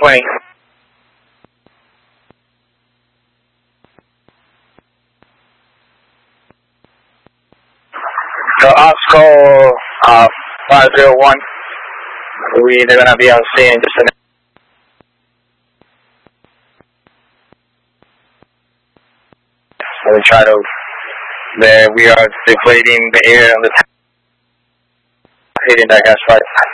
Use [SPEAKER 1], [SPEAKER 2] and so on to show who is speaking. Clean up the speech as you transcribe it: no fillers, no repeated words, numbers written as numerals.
[SPEAKER 1] 20. So Oscar 501. They're gonna be on scene just a minute. So we try to. There we are deflating the air on the hitting that gas pipe.